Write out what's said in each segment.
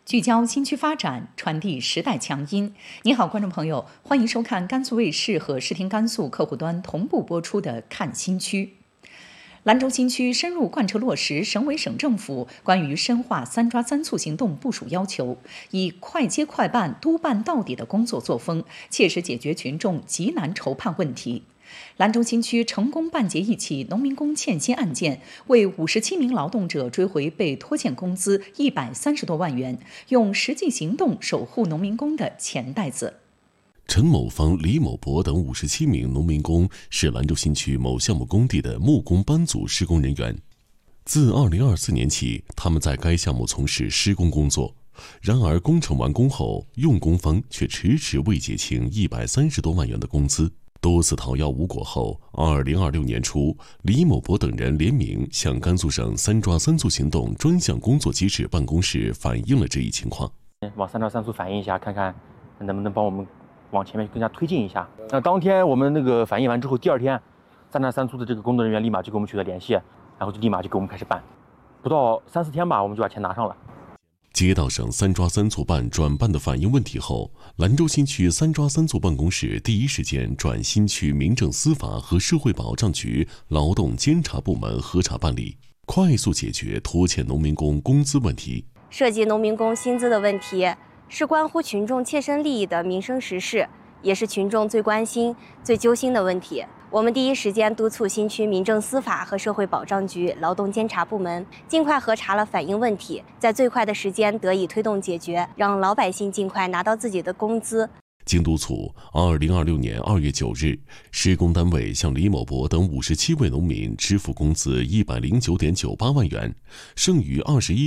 聚焦新区发展，传递时代强音。你好，观众朋友，欢迎收看甘肃卫视和视听甘肃客户端同步播出的《看新区》。兰州新区深入贯彻落实省委省政府关于深化三抓三促行动部署要求，以快接快办、督办到底的工作作风，切实解决群众急难愁盼问题。兰州新区成功办结一起农民工欠薪案件，为57名劳动者追回被拖欠工资130多万元，用实际行动守护农民工的钱袋子。 陈某芳、李某博等57名农民工是兰州新区某项目工地的木工班组施工人员。自2024年起，他们在该项目从事施工工作。然而，工程完工后，用工方却迟迟未结清130多万元的工资。多次讨要无果后，2026年初，李某博等人联名向甘肃省三抓三促行动专项工作机制办公室反映了这一情况。 往三抓三促反映一下，看看能不能帮我们往前面更加推进一下。那当天我们反映完之后，第二天，三抓三促的这个工作人员立马就跟我们取得联系，然后就立马就给我们开始办，不到3-4天吧，我们就把钱拿上了。 接到省三抓三促办转办的反映问题后，兰州新区三抓三促办公室第一时间转新区民政司法和社会保障局劳动监察部门核查办理，快速解决拖欠农民工工资问题。 涉及农民工薪资的问题，是关乎群众切身利益的民生实事，也是群众最关心、最揪心的问题。我们第一时间督促新区民政司法和社会保障局劳动监察部门尽快核查了反映问题，在最快的时间得以推动解决，让老百姓尽快拿到自己的工资。 经督促，2026年2月9日，施工单位向李某博等57位农民支付工资109.98万元，剩余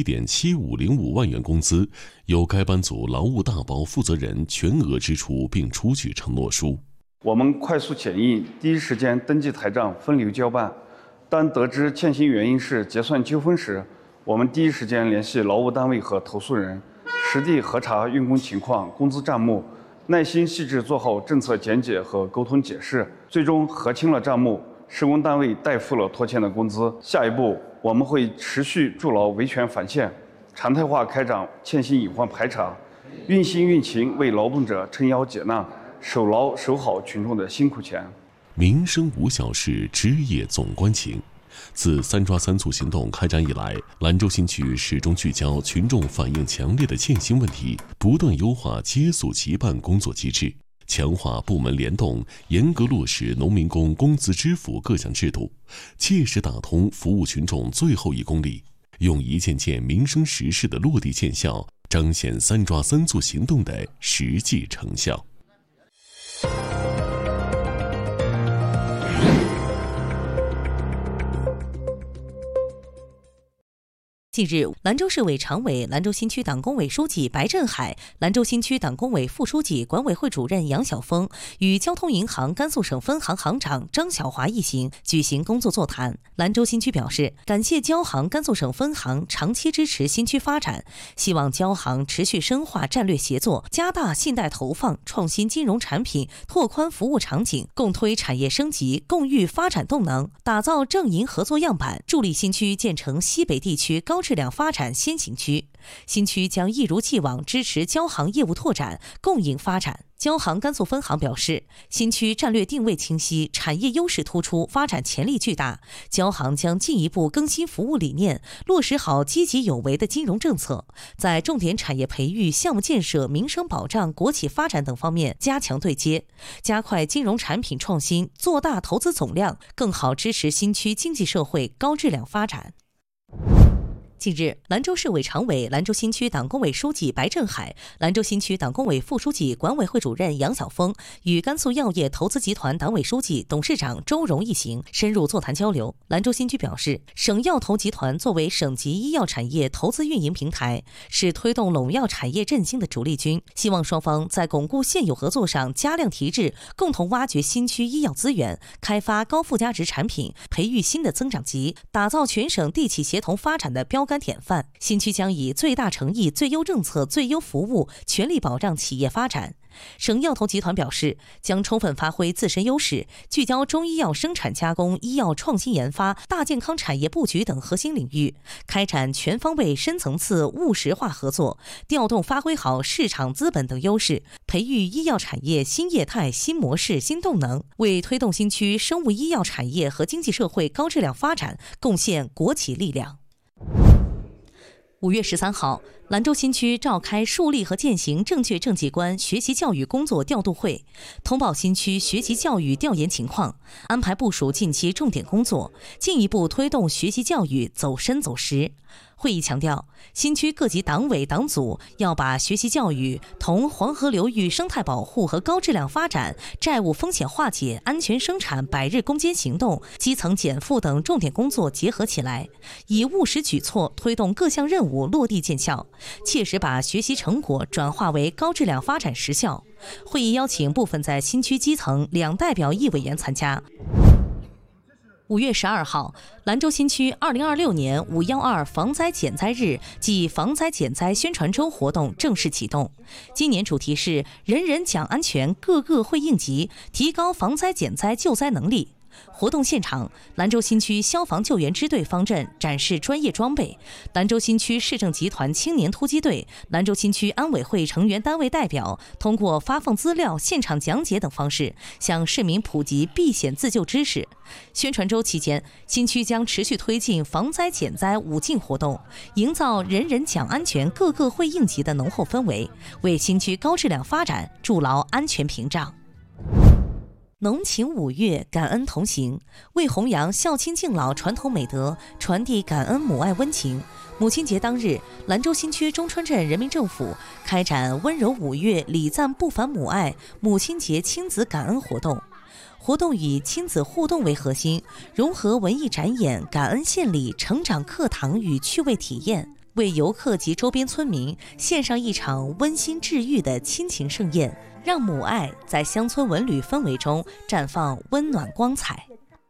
21.7505万元工资，由该班组劳务大包负责人全额支出并出具承诺书。 我们快速检印，第一时间登记台账，分流交办。当得知欠薪原因是结算纠纷时，我们第一时间联系劳务单位和投诉人，实地核查用工情况、工资账目，耐心细致做好政策讲解和沟通解释，最终核清了账目，施工单位代付了拖欠的工资。下一步，我们会持续筑牢维权防线，常态化开展欠薪隐患排查，运心运情为劳动者撑腰解难，守牢守好群众的辛苦钱。 民生无小事，枝叶总关情。自三抓三促行动开展以来，兰州新区始终聚焦群众反映强烈的欠薪问题，不断优化接诉急办工作机制，强化部门联动，严格落实农民工工资支付各项制度，切实打通服务群众最后1公里，用一件件民生实事的落地见效，彰显三抓三促行动的实际成效。 近日，兰州市委常委、兰州新区党工委书记白振海、兰州新区党工委副书记、管委会主任杨晓峰与交通银行甘肃省分行行长张晓华一行举行工作座谈。兰州新区表示，感谢交行甘肃省分行长期支持新区发展，希望交行持续深化战略协作，加大信贷投放，创新金融产品，拓宽服务场景，共推产业升级，共育发展动能，打造政银合作样板，助力新区建成西北地区高质量发展先行区。新区将一如既往支持交行业务拓展，共赢发展。交行甘肃分行表示，新区战略定位清晰，产业优势突出，发展潜力巨大。交行将进一步更新服务理念，落实好积极有为的金融政策，在重点产业培育、项目建设、民生保障、国企发展等方面加强对接，加快金融产品创新，做大投资总量，更好支持新区经济社会高质量发展。近日，兰州市委常委、兰州新区党工委书记白振海、兰州新区党工委副书记、管委会主任杨晓峰与甘肃药业投资集团党委书记、董事长周荣一行深入座谈交流。兰州新区表示，省药投集团作为省级医药产业投资运营平台，是推动陇药产业振兴的主力军，希望双方在巩固现有合作上加量提质，共同挖掘新区医药资源，开发高附加值产品，培育新的增长极，打造全省地企协同发展的标杆典范。新区将以最大诚意、最优政策、最优服务，全力保障企业发展。 省药投集团表示，将充分发挥自身优势，聚焦中医药生产加工、医药创新研发、大健康产业布局等核心领域，开展全方位、深层次、务实化合作，调动发挥好市场资本等优势，培育医药产业新业态、新模式、新动能，为推动新区生物医药产业和经济社会高质量发展贡献国企力量。5月13号，兰州新区召开树立和践行正确政绩观学习教育工作调度会，通报新区学习教育调研情况，安排部署近期重点工作，进一步推动学习教育走深走实。会议强调，新区各级党委党组要把学习教育同黄河流域生态保护和高质量发展、债务风险化解、安全生产百日攻坚行动、基层减负等重点工作结合起来，以务实举措推动各项任务落地见效，切实把学习成果转化为高质量发展实效。会议邀请部分在新区基层2代表议委员参加。5月12号，兰州新区2026年512防灾减灾日暨防灾减灾宣传周活动正式启动。今年主题是“人人讲安全，个个会应急”，提高防灾减灾救灾能力。活动现场，兰州新区消防救援支队方阵展示专业装备，兰州新区市政集团青年突击队、兰州新区安委会成员单位代表通过发放资料、现场讲解等方式，向市民普及避险自救知识。宣传周期间，新区将持续推进防灾减灾5进活动，营造人人讲安全、个个会应急的浓厚氛围，为新区高质量发展筑牢安全屏障。浓情5月，感恩同行，为弘扬孝亲敬老传统美德，传递感恩母爱温情。母亲节当日，兰州新区中川镇人民政府开展温柔5月礼赞不凡母爱母亲节亲子感恩活动。活动以亲子互动为核心，融合文艺展演、感恩献礼、成长课堂与趣味体验，为游客及周边村民献上一场温馨治愈的亲情盛宴，让母爱在乡村文旅氛围中绽放温暖光彩。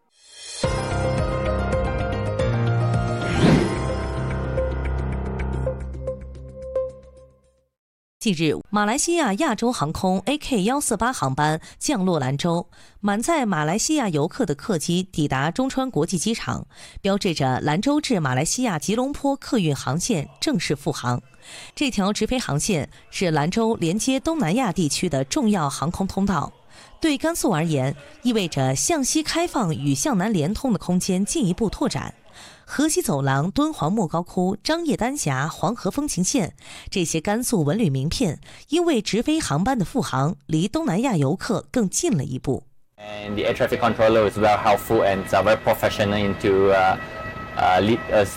近日，马来西亚亚洲航空 AK148 航班降落兰州，满载马来西亚游客的客机抵达中川国际机场，标志着兰州至马来西亚吉隆坡客运航线正式复航。这条直飞航线是兰州连接东南亚地区的重要航空通道，对甘肃而言，意味着向西开放与向南连通的空间进一步拓展。河西走廊、敦煌莫高窟、张掖丹霞、黄河风情线，这些甘肃文旅名片，因为直飞航班的复航，离东南亚游客更近了一步。 And the air traffic controller is very helpful and very professional into lead us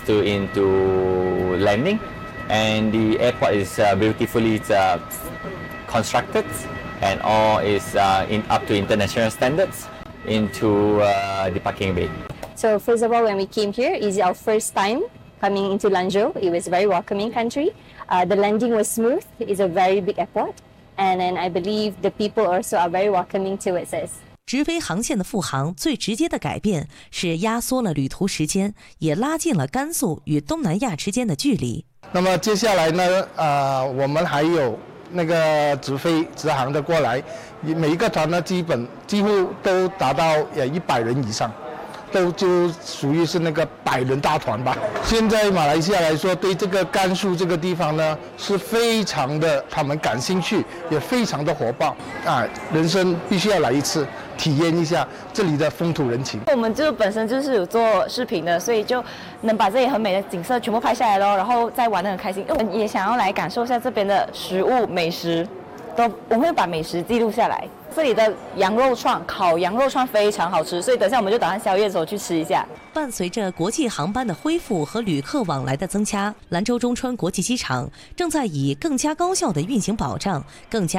into landing. And the airport is beautifully constructed, and all is up to international standards into the parking bay. So first of all, when we came here, it's our first time coming into Lanzhou. It was a very welcoming country. The landing was smooth. It's a very big airport. And then I believe the people also are very welcoming towards us. 直飞航线的复航最直接的改变是压缩了旅途时间，也拉近了甘肃与东南亚之间的距离。 那么接下来呢，我们还有那个直飞直航的过来，每一个团呢几乎都达到100人以上。都就属于是那个100人大团吧。现在马来西亚来说，对这个甘肃这个地方呢，是非常的他们感兴趣，也非常的火爆啊！人生必须要来一次，体验一下这里的风土人情。 我们就本身就是有做视频的，所以就能把这些很美的景色全部拍下来咯，然后再玩得很开心。我们也想要来感受一下这边的食物美食，我们会把美食记录下来。这里的羊肉串，烤羊肉串非常好吃，所以等下我们就打算宵夜的时候去吃一下。 伴随着国际航班的恢复和旅客往来的增加，兰州中川国际机场正在以更加高效的运行保障、更加